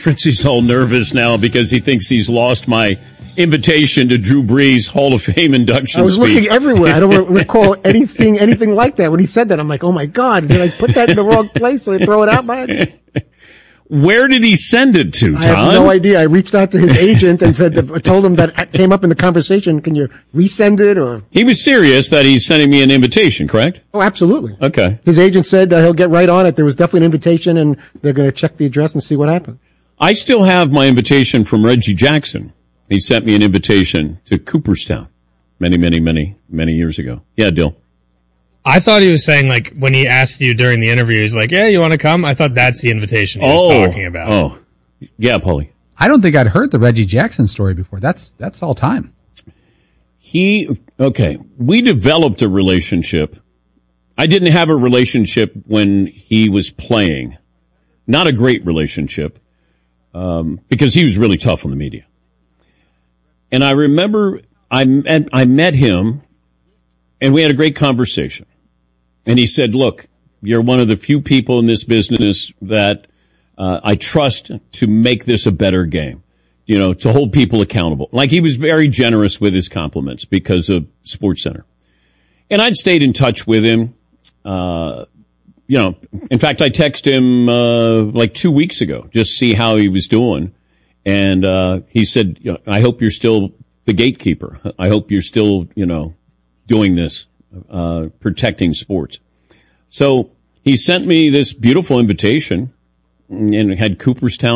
Fritzy's all nervous now because he thinks he's lost my invitation to Drew Brees' Hall of Fame induction I was speech. looking everywhere. I don't recall seeing anything like that. When he said that, I'm like, oh my God, did I put that in the wrong place? Did I throw it out by accident? Where did he send it to, Tom? I have no idea. I reached out to his agent and told him that came up in the conversation. Can you resend it or? He was serious that he's sending me an invitation, correct? Oh, absolutely. Okay. His agent said he'll get right on it. There was definitely an invitation and they're going to check the address and see what happened. I still have my invitation from Reggie Jackson. He sent me an invitation to Cooperstown many years ago. Yeah, Dill. I thought he was saying, like, when he asked you during the interview, he's like, yeah, you want to come? I thought that's the invitation he was talking about. Oh, yeah, Paulie. I don't think I'd heard the Reggie Jackson story before. That's all time. We developed a relationship. I didn't have a relationship when he was playing. Not a great relationship, because he was really tough on the media. And I remember I met him, and we had a great conversation. And he said, look, you're one of the few people in this business that I trust to make this a better game, to hold people accountable. Like, he was very generous with his compliments because of SportsCenter. And I'd stayed in touch with him. In fact, I texted him like 2 weeks ago, just see how he was doing. And he said, I hope you're still the gatekeeper. I hope you're still, doing this. Protecting sports. So he sent me this beautiful invitation and it had Cooperstown